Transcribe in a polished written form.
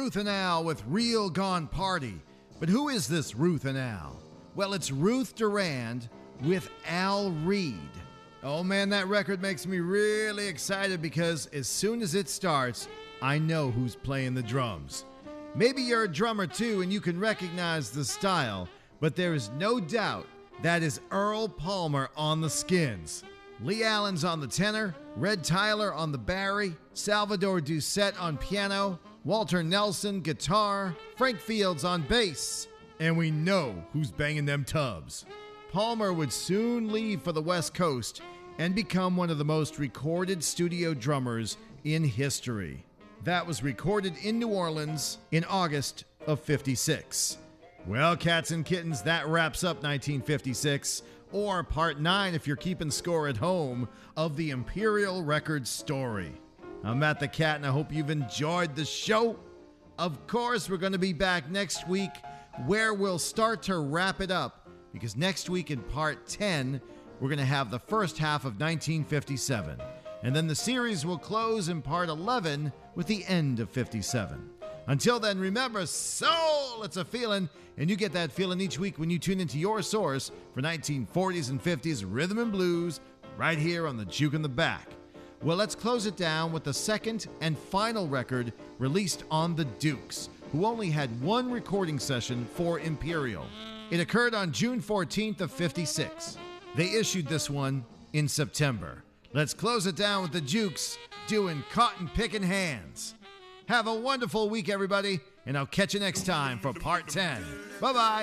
Ruth and Al with Real Gone Party. But who is this Ruth and Al? Well, it's Ruth Durand with Al Reed. Oh man, that record makes me really excited because as soon as it starts, I know who's playing the drums. Maybe you're a drummer too and you can recognize the style, but there is no doubt that is Earl Palmer on the Skins. Lee Allen's on the tenor, Red Tyler on the bari, Salvador Doucette on piano, Walter Nelson guitar, Frank Fields on bass, and we know who's banging them tubs. Palmer would soon leave for the West Coast and become one of the most recorded studio drummers in history. That was recorded in New Orleans in August of '56. Well, cats and kittens, that wraps up 1956, or Part 9 if you're keeping score at home, of the Imperial Records story. I'm Matt the Cat, and I hope you've enjoyed the show. Of course, we're going to be back next week, where we'll start to wrap it up, because next week in Part 10, we're going to have the first half of 1957. And then the series will close in Part 11 with the end of 57. Until then, remember, soul, it's a feeling, and you get that feeling each week when you tune into your source for 1940s and 50s rhythm and blues right here on the Juke in the Back. Well, let's close it down with the second and final record released on the Dukes, who only had one recording session for Imperial. It occurred on June 14th of 56. They issued this one in September. Let's close it down with the Jukes doing Cotton Pickin' Hands. Have a wonderful week, everybody, and I'll catch you next time for Part 10. Bye-bye.